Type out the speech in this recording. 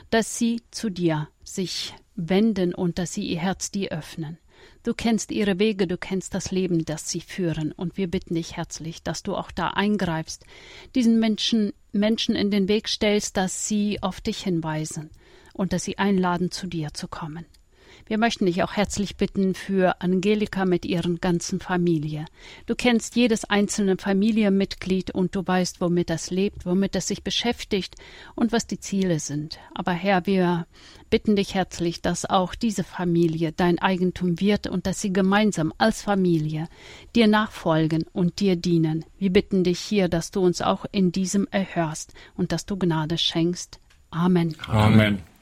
dass sie zu dir sich wenden und dass sie ihr Herz dir öffnen. Du kennst ihre Wege, du kennst das Leben, das sie führen. Und wir bitten dich herzlich, dass du auch da eingreifst, diesen Menschen in den Weg stellst, dass sie auf dich hinweisen und dass sie einladen, zu dir zu kommen. Wir möchten dich auch herzlich bitten für Angelika mit ihren ganzen Familie. Du kennst jedes einzelne Familienmitglied und du weißt, womit das lebt, womit es sich beschäftigt und was die Ziele sind. Aber Herr, wir bitten dich herzlich, dass auch diese Familie dein Eigentum wird und dass sie gemeinsam als Familie dir nachfolgen und dir dienen. Wir bitten dich hier, dass du uns auch in diesem erhörst und dass du Gnade schenkst. Amen. Amen.